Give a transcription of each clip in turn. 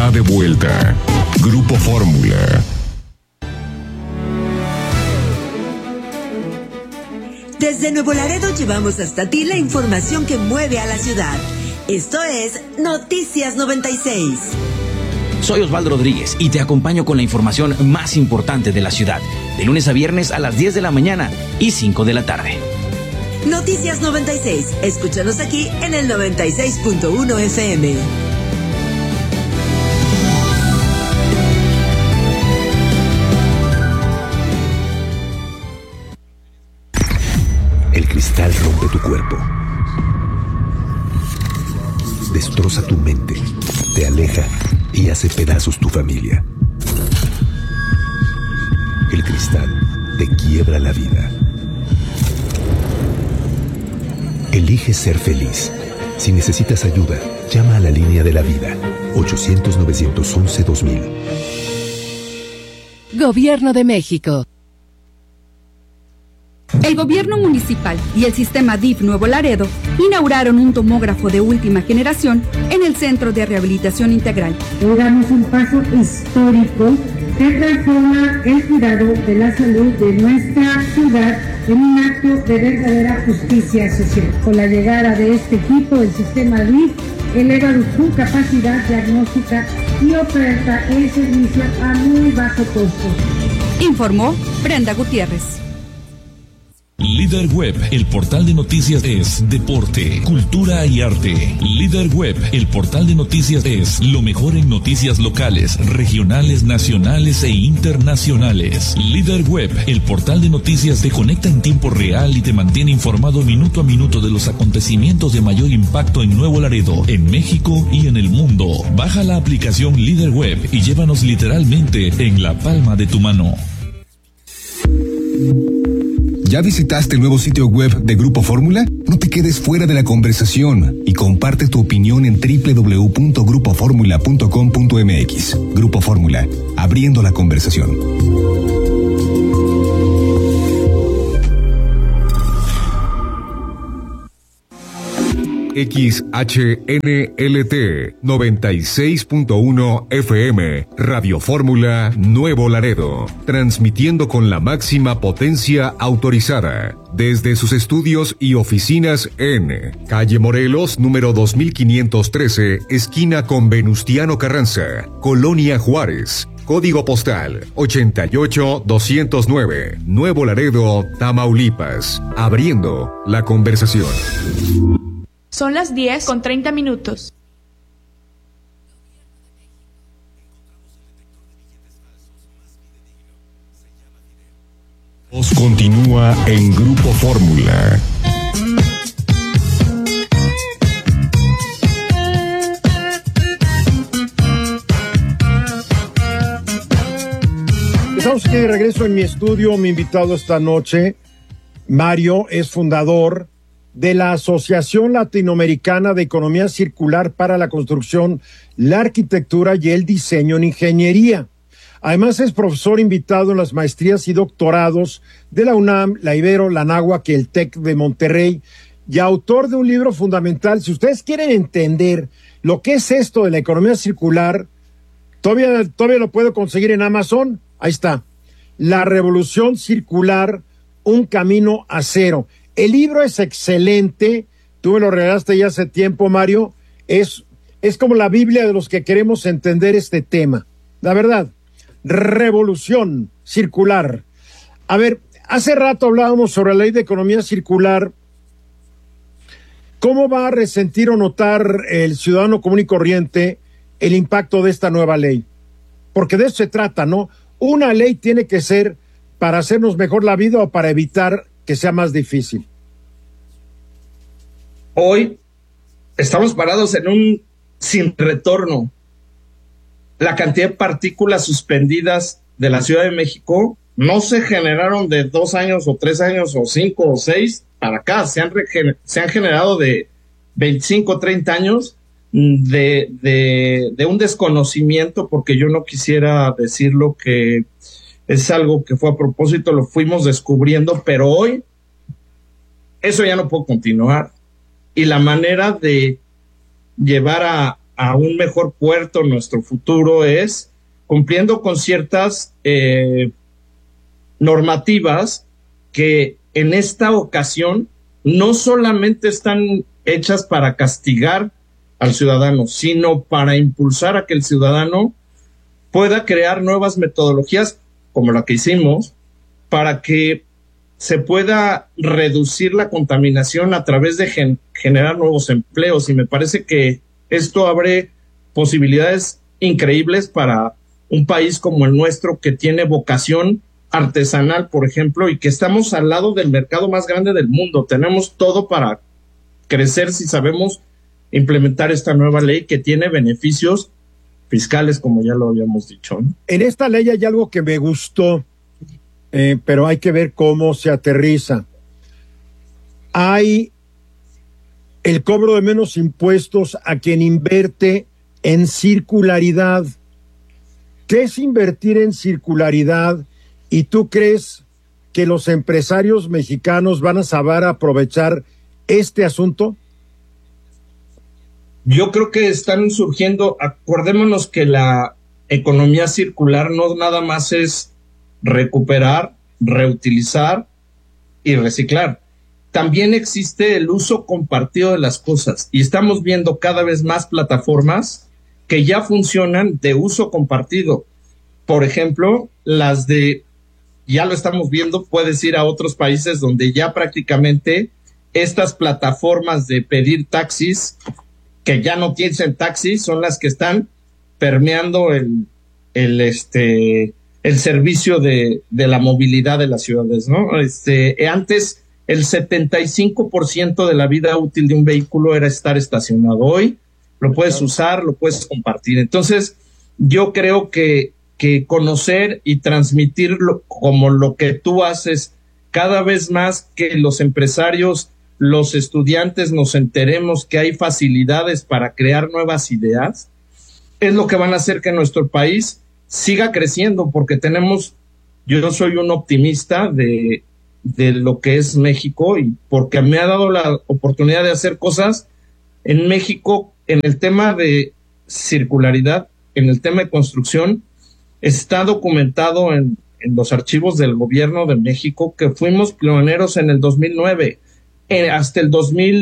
está de vuelta. Grupo Fórmula. Desde Nuevo Laredo llevamos hasta ti la información que mueve a la ciudad. Esto es Noticias 96. Soy Osvaldo Rodríguez y te acompaño con la información más importante de la ciudad, de lunes a viernes a las 10 de la mañana y 5 de la tarde. Noticias 96. Escúchanos aquí en el 96.1 FM. El cristal rompe tu cuerpo, destroza tu mente, te aleja y hace pedazos tu familia. El cristal te quiebra la vida. Elige ser feliz. Si necesitas ayuda, llama a la línea de la vida, 800-911-2000. Gobierno de México. El gobierno municipal y el sistema DIF Nuevo Laredo inauguraron un tomógrafo de última generación en el Centro de Rehabilitación Integral. Hoy damos un paso histórico que transforma el cuidado de la salud de nuestra ciudad en un acto de verdadera justicia social. Con la llegada de este equipo, el sistema DIF eleva su capacidad diagnóstica y oferta el servicio a muy bajo costo. Informó Brenda Gutiérrez. Líder Web, el portal de noticias es deporte, cultura y arte. Líder Web, el portal de noticias es lo mejor en noticias locales, regionales, nacionales e internacionales. Líder Web, el portal de noticias te conecta en tiempo real y te mantiene informado minuto a minuto de los acontecimientos de mayor impacto en Nuevo Laredo, en México y en el mundo. Baja la aplicación Líder Web y llévanos literalmente en la palma de tu mano. ¿Ya visitaste el nuevo sitio web de Grupo Fórmula? No te quedes fuera de la conversación y comparte tu opinión en www.grupoformula.com.mx. Grupo Fórmula, abriendo la conversación. XHNLT 96.1 FM, Radio Fórmula Nuevo Laredo, transmitiendo con la máxima potencia autorizada desde sus estudios y oficinas en Calle Morelos, número 2513, esquina con Venustiano Carranza, Colonia Juárez. Código postal 88209, Nuevo Laredo, Tamaulipas, abriendo la conversación. Son las 10:30. Continúa en Grupo Fórmula. Estamos aquí de regreso en mi estudio. Mi invitado esta noche, Mario, es fundador de la Asociación Latinoamericana de Economía Circular para la Construcción, la Arquitectura y el Diseño en Ingeniería. Además es profesor invitado en las maestrías y doctorados de la UNAM, la Ibero, la Anáhuac y el TEC de Monterrey, y autor de un libro fundamental. Si ustedes quieren entender lo que es esto de la economía circular, todavía lo puedo conseguir en Amazon. Ahí está. La Revolución Circular, un camino a cero. El libro es excelente, tú me lo regalaste ya hace tiempo, Mario, es como la Biblia de los que queremos entender este tema, la verdad. Revolución circular. A ver, hace rato hablábamos sobre la ley de economía circular. ¿Cómo va a resentir o notar el ciudadano común y corriente el impacto de esta nueva ley? Porque de eso se trata, ¿no? Una ley tiene que ser para hacernos mejor la vida o para evitar que sea más difícil. Hoy estamos parados en un sin retorno. La cantidad de partículas suspendidas de la Ciudad de México no se generaron de 2 años o 3 años o 5 o 6 para acá. Se han generado de 25 o 30 años de un desconocimiento, porque yo no quisiera decirlo que es algo que fue a propósito, lo fuimos descubriendo, pero hoy eso ya no puede continuar. Y la manera de llevar a un mejor puerto nuestro futuro es cumpliendo con ciertas normativas que en esta ocasión no solamente están hechas para castigar al ciudadano, sino para impulsar a que el ciudadano pueda crear nuevas metodologías como la que hicimos para que se pueda reducir la contaminación a través de generar nuevos empleos. Y me parece que esto abre posibilidades increíbles para un país como el nuestro, que tiene vocación artesanal, por ejemplo, y que estamos al lado del mercado más grande del mundo. Tenemos todo para crecer si sabemos implementar esta nueva ley que tiene beneficios fiscales, como ya lo habíamos dicho, ¿no? En esta ley hay algo que me gustó, pero hay que ver cómo se aterriza. Hay el cobro de menos impuestos a quien invierte en circularidad. ¿Qué es invertir en circularidad? ¿Y tú crees que los empresarios mexicanos van a saber aprovechar este asunto? Yo creo que están surgiendo, acordémonos que la economía circular no nada más es recuperar, reutilizar y reciclar. También existe el uso compartido de las cosas y estamos viendo cada vez más plataformas que ya funcionan de uso compartido. Por ejemplo, ya lo estamos viendo, puedes ir a otros países donde ya prácticamente estas plataformas de pedir taxis, que ya no tienen taxis, son las que están permeando el servicio de la movilidad de las ciudades, ¿no? Antes el 75% de la vida útil de un vehículo era estar estacionado. Hoy lo puedes usar, lo puedes compartir. Entonces, yo creo que conocer y transmitirlo como lo que tú haces, cada vez más que los empresarios, los estudiantes nos enteremos que hay facilidades para crear nuevas ideas, es lo que van a hacer que nuestro país siga creciendo, porque yo soy un optimista de lo que es México, y porque me ha dado la oportunidad de hacer cosas en México en el tema de circularidad, en el tema de construcción. Está documentado en los archivos del gobierno de México que fuimos pioneros en el 2009. Hasta el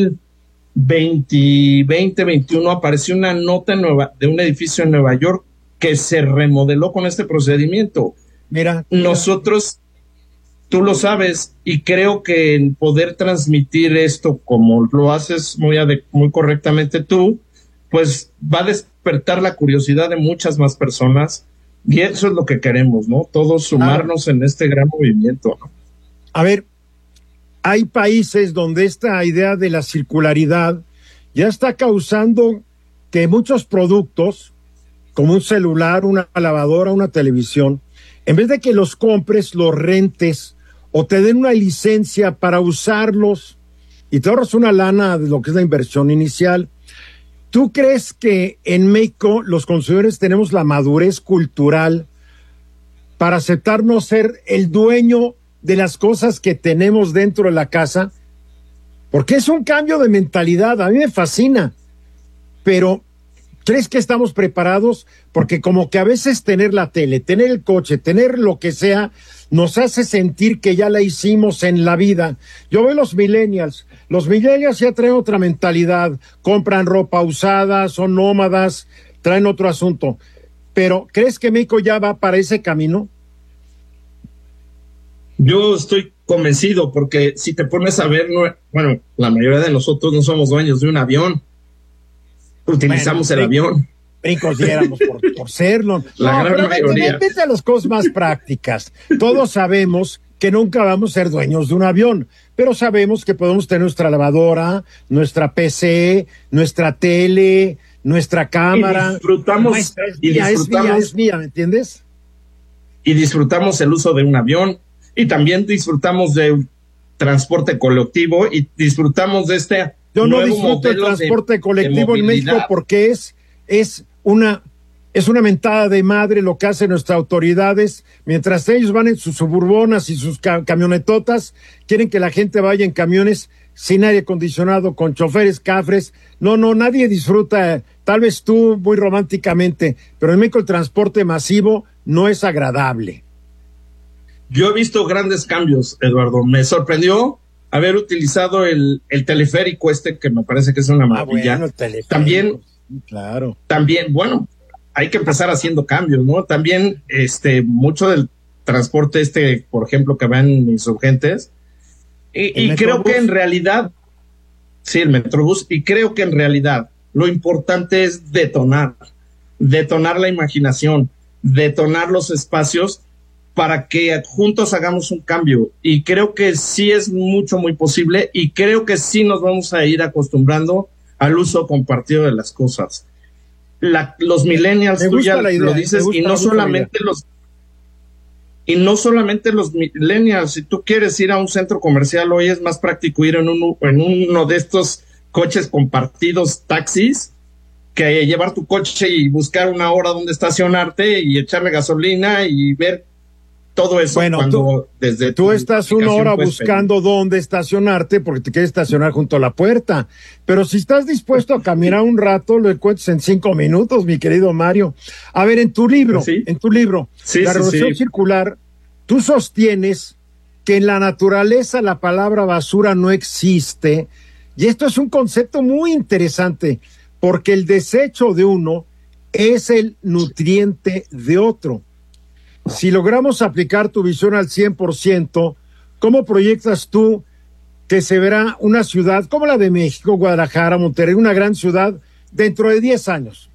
2021 apareció una nota de un edificio en Nueva York que se remodeló con este procedimiento. Mira. Nosotros, tú lo sabes, y creo que el poder transmitir esto como lo haces muy correctamente tú, pues va a despertar la curiosidad de muchas más personas, y eso es lo que queremos, ¿no? Todos sumarnos en este gran movimiento, ¿no? A ver, hay países donde esta idea de la circularidad ya está causando que muchos productos, como un celular, una lavadora, una televisión, en vez de que los compres, los rentes o te den una licencia para usarlos y te ahorras una lana de lo que es la inversión inicial. ¿Tú crees que en México los consumidores tenemos la madurez cultural para aceptar no ser el dueño de las cosas que tenemos dentro de la casa? Porque es un cambio de mentalidad, a mí me fascina, pero ¿crees que estamos preparados? Porque como que a veces tener la tele, tener el coche, tener lo que sea, nos hace sentir que ya la hicimos en la vida. Yo veo los millennials ya traen otra mentalidad, compran ropa usada, son nómadas, traen otro asunto. Pero ¿crees que México ya va para ese camino? Yo estoy convencido, porque si te pones a ver, la mayoría de nosotros no somos dueños de un avión. Utilizamos el avión. Brincos diéramos por serlo. La gran mayoría. Vete a las cosas más prácticas. Todos sabemos que nunca vamos a ser dueños de un avión, pero sabemos que podemos tener nuestra lavadora, nuestra PC, nuestra tele, nuestra cámara. Y disfrutamos. Es mía, ¿me entiendes? Y disfrutamos el uso de un avión, y también disfrutamos de transporte colectivo, y disfrutamos de este. Yo no disfruto el transporte colectivo en México porque es una mentada de madre lo que hacen nuestras autoridades. Mientras ellos van en sus suburbonas y sus camionetotas, quieren que la gente vaya en camiones sin aire acondicionado, con choferes cafres. No, nadie disfruta, tal vez tú muy románticamente, pero en México el transporte masivo no es agradable. Yo he visto grandes cambios, Eduardo. Me sorprendió haber utilizado el teleférico que me parece que es una maravilla. Bueno, el teleférico. También, claro. También, bueno, hay que empezar haciendo cambios, ¿no? También, mucho del transporte por ejemplo, que van Insurgentes. Y creo que en realidad, sí, el Metrobús, y creo que en realidad lo importante es detonar la imaginación, detonar los espacios para que juntos hagamos un cambio. Y creo que sí es muy posible, y creo que sí nos vamos a ir acostumbrando al uso compartido de las cosas. Los millennials, tú ya lo dices, y no solamente los millennials. Si tú quieres ir a un centro comercial, hoy es más práctico ir en uno de estos coches compartidos, taxis, que llevar tu coche y buscar una hora donde estacionarte y echarle gasolina y ver todo eso. Bueno, tú estás una hora buscando dónde estacionarte porque te quieres estacionar junto a la puerta, pero si estás dispuesto a caminar un rato, lo encuentras en 5 minutos, mi querido Mario. A ver, en tu libro, ¿Sí? La Revolución Circular, tú sostienes que en la naturaleza la palabra basura no existe, y esto es un concepto muy interesante, porque el desecho de uno es el nutriente de otro. Si logramos aplicar tu visión al 100%, ¿cómo proyectas tú que se verá una ciudad como la de México, Guadalajara, Monterrey, una gran ciudad, dentro de 10 años?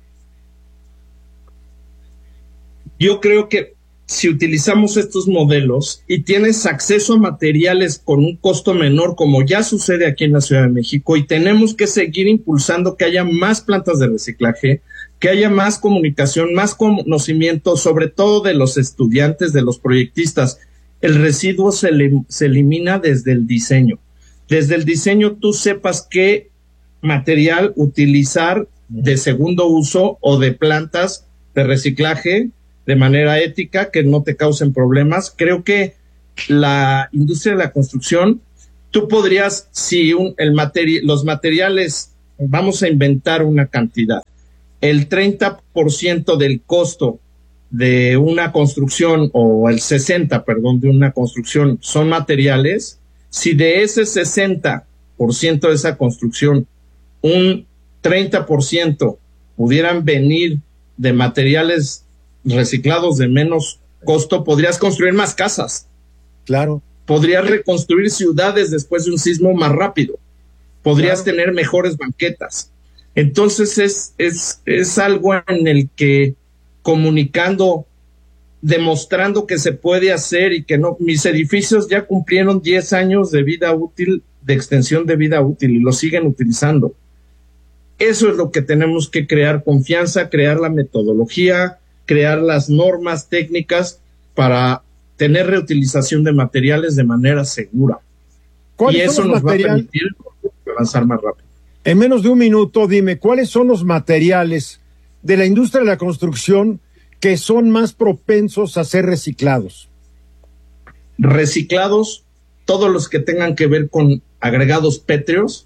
Yo creo que si utilizamos estos modelos y tienes acceso a materiales con un costo menor, como ya sucede aquí en la Ciudad de México, y tenemos que seguir impulsando que haya más plantas de reciclaje, que haya más comunicación, más conocimiento, sobre todo de los estudiantes, de los proyectistas. El residuo se elimina desde el diseño. Desde el diseño tú sepas qué material utilizar de segundo uso o de plantas de reciclaje de manera ética, que no te causen problemas. Creo que la industria de la construcción, tú podrías, si los materiales, vamos a inventar una cantidad, el 30% del costo de una construcción, o el 60%, perdón, de una construcción son materiales. Si de ese 60% de esa construcción, un 30% pudieran venir de materiales reciclados de menos costo, podrías construir más casas. Claro. Podrías reconstruir ciudades después de un sismo más rápido. Podrías tener mejores banquetas. Entonces es algo en el que comunicando, demostrando que se puede hacer y que no. Mis edificios ya cumplieron 10 años de vida útil, de extensión de vida útil, y lo siguen utilizando. Eso es lo que tenemos que crear: confianza, crear la metodología, crear las normas técnicas para tener reutilización de materiales de manera segura. Y eso nos va a permitir avanzar más rápido. En menos de un minuto, dime, ¿cuáles son los materiales de la industria de la construcción que son más propensos a ser reciclados? Reciclados, todos los que tengan que ver con agregados pétreos,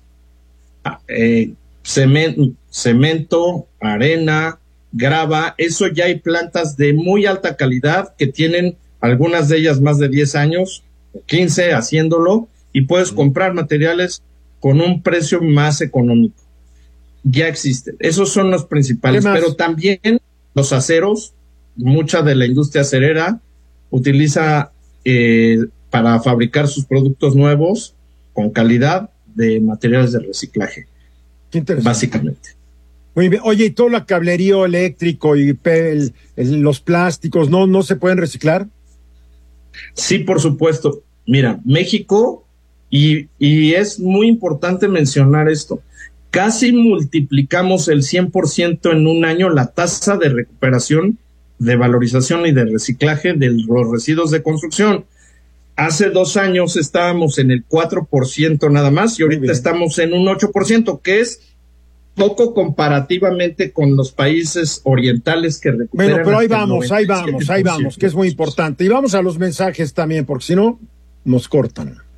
cemento, arena, grava. Eso ya hay plantas de muy alta calidad que tienen algunas de ellas más de 10 años, 15 haciéndolo, y puedes comprar materiales con un precio más económico. Ya existen. Esos son los principales, pero también los aceros. Mucha de la industria acerera utiliza para fabricar sus productos nuevos con calidad de materiales de reciclaje. Qué interesante. Básicamente. Muy bien. Oye, ¿y todo el cablerío eléctrico y los plásticos no se pueden reciclar? Sí, por supuesto. Mira, México, y es muy importante mencionar esto, casi multiplicamos el 100% en un año la tasa de recuperación, de valorización y de reciclaje de los residuos de construcción. Hace 2 años estábamos en el 4% nada más, y ahorita estamos en un 8%, que es poco comparativamente con los países orientales que recuperan. Bueno, pero ahí vamos, que es muy importante. Y vamos a los mensajes también, porque si no, nos cortan.